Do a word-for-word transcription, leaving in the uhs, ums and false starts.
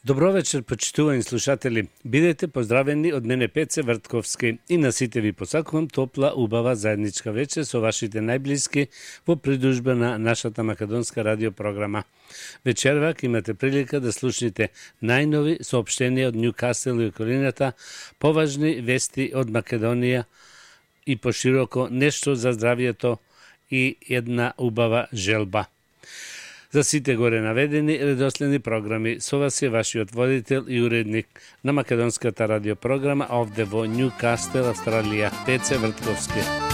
Добро вечер, почитувани слушатели. Бидете поздравени од мене Пеце Вртковски и на сите ви посакувам топла, убава заедничка вечер со вашите најблиски во придружба на нашата македонска радиопрограма. Вечерва имате прилика да слушнете најнови соопштенија од Нјукасел и околината, поважни вести од Македонија и пошироко нешто за здравието и една убава желба. За сите горе наведени редоследни програми, со вас е вашиот водител и уредник на македонската радиопрограма овде во Нјукасел, Австралија, Пеце Вртковски.